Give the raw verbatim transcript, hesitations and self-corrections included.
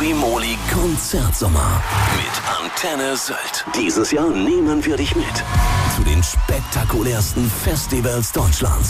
Free-Moli Konzertsommer mit Antenne Sylt. Dieses Jahr nehmen wir dich mit zu den spektakulärsten Festivals Deutschlands.